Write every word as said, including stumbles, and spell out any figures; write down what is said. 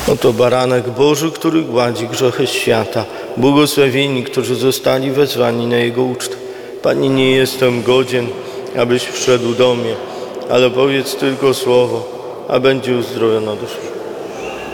Oto baranek Boży, który gładzi grzechy świata. Błogosławieni, którzy zostali wezwani na Jego ucztę. Panie, nie jestem godzien, abyś wszedł do mnie, ale powiedz tylko słowo, a będzie uzdrowiona dusza.